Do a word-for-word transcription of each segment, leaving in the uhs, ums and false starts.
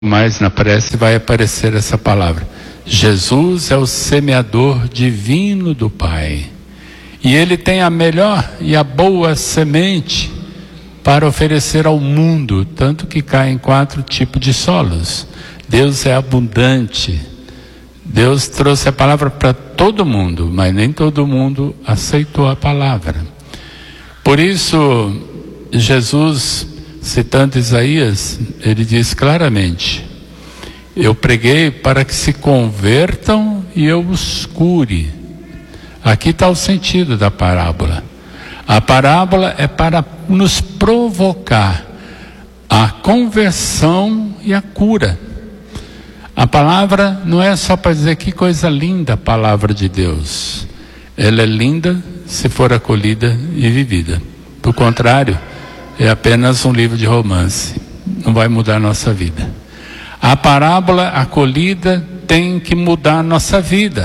mais na prece vai aparecer essa palavra. Jesus é o semeador divino do Pai. E Ele tem a melhor e a boa semente para oferecer ao mundo, tanto que cai em quatro tipos de solos. Deus é abundante. Deus trouxe a palavra para todo mundo, mas nem todo mundo aceitou a palavra. Por isso, Jesus, citando Isaías, ele diz claramente: eu preguei para que se convertam e eu os cure. Aqui está o sentido da parábola. A parábola é para nos provocar a conversão e a cura. A palavra não é só para dizer que coisa linda a palavra de Deus. Ela é linda se for acolhida e vivida. Por contrário, é apenas um livro de romance. Não vai mudar a nossa vida. A parábola acolhida tem que mudar a nossa vida.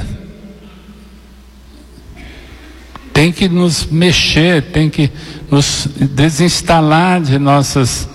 Tem que nos mexer, tem que nos desinstalar de nossas,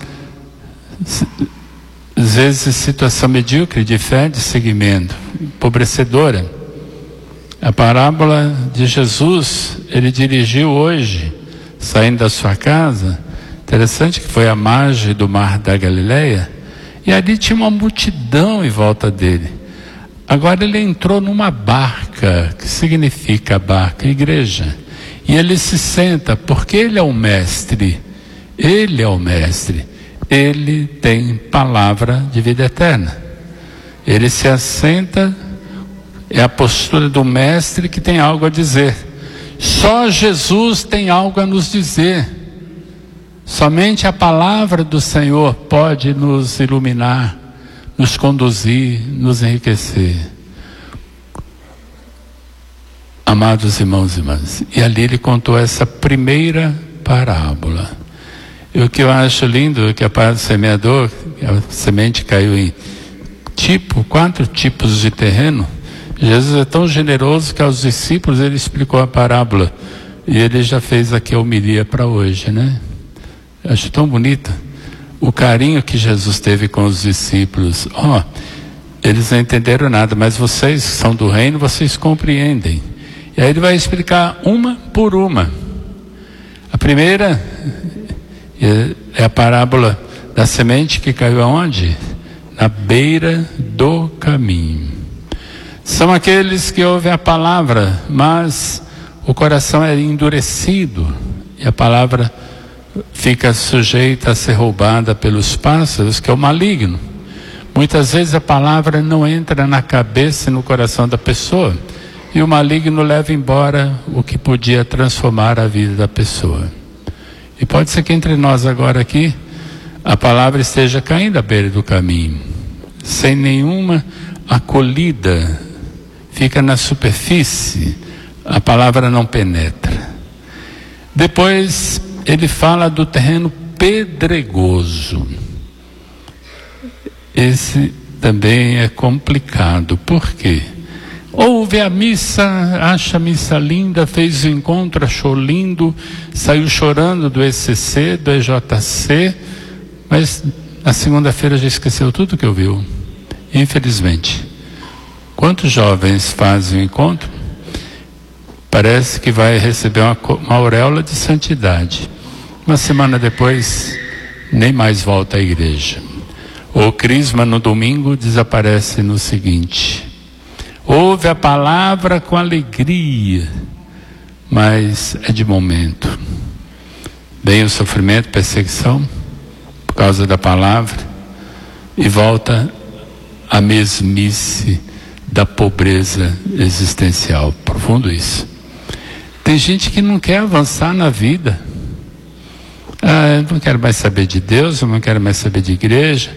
às vezes, situação medíocre de fé, de seguimento, empobrecedora. A parábola de Jesus, ele dirigiu hoje, saindo da sua casa. Interessante que foi a margem do mar da Galileia, e ali tinha uma multidão em volta dele. Agora ele entrou numa barca, que significa barca, igreja. E ele se senta, porque ele é o mestre. Ele é o mestre. Ele tem palavra de vida eterna. Ele se assenta, é a postura do mestre que tem algo a dizer. Só Jesus tem algo a nos dizer. Somente a palavra do Senhor pode nos iluminar, nos conduzir, nos enriquecer. Amados irmãos e irmãs, e ali ele contou essa primeira parábola. E o que eu acho lindo é que a parábola do semeador, a semente caiu em tipo, quatro tipos de terreno. Jesus é tão generoso que aos discípulos ele explicou a parábola. E ele já fez aqui a homilia para hoje, né? Eu acho tão bonito o carinho que Jesus teve com os discípulos. Ó, oh, eles não entenderam nada, mas vocês que são do reino, vocês compreendem. E aí ele vai explicar uma por uma. A primeira é a parábola da semente que caiu aonde? Na beira do caminho. São aqueles que ouvem a palavra, mas o coração é endurecido e a palavra fica sujeita a ser roubada pelos pássaros, que é o maligno. Muitas vezes a palavra não entra na cabeça e no coração da pessoa, e o maligno leva embora o que podia transformar a vida da pessoa. E pode ser que entre nós agora aqui, a palavra esteja caindo à beira do caminho, sem nenhuma acolhida, fica na superfície, a palavra não penetra. Depois ele fala do terreno pedregoso. Esse também é complicado. Por quê? Ouve a missa, acha a missa linda, fez o encontro, achou lindo, saiu chorando do E C C, do E J C, mas na segunda-feira já esqueceu tudo que ouviu. Infelizmente. Quantos jovens fazem o encontro? Parece que vai receber uma, uma auréola de santidade. Uma semana depois, nem mais volta à igreja. O crisma no domingo desaparece no seguinte. Ouve a palavra com alegria, mas é de momento. Vem o sofrimento, perseguição, por causa da palavra, e volta a mesmice da pobreza existencial. Profundo isso. Tem gente que não quer avançar na vida. Ah, eu não quero mais saber de Deus, eu não quero mais saber de igreja.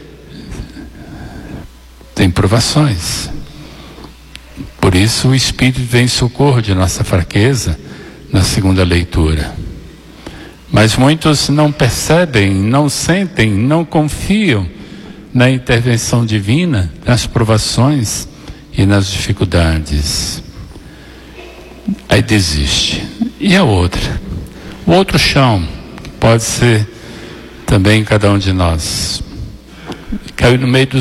Tem provações. Por isso o Espírito vem em socorro de nossa fraqueza na segunda leitura. Mas muitos não percebem, não sentem, não confiam na intervenção divina, nas provações e nas dificuldades. Aí desiste. E a outra? O outro chão, que pode ser também cada um de nós. caiu no meio dos